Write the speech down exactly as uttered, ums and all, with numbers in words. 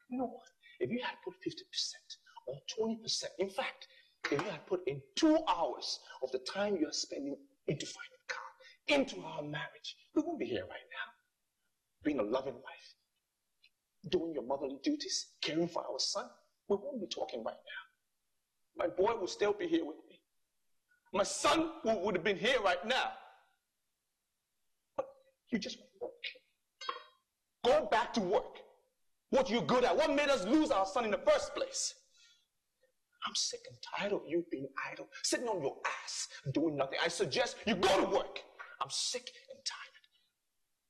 No. If you had put fifty percent or twenty percent, in fact, if you had put in two hours of the time you are spending into finding God, into our marriage, we won't be here right now. Being a loving wife, doing your motherly duties, caring for our son, we won't be talking right now. My boy will still be here with me. My son would, would have been here right now. But you just want to work. Go back to work. What you're good at. What made us lose our son in the first place? I'm sick and tired of you being idle, sitting on your ass, doing nothing. I suggest you go to work. I'm sick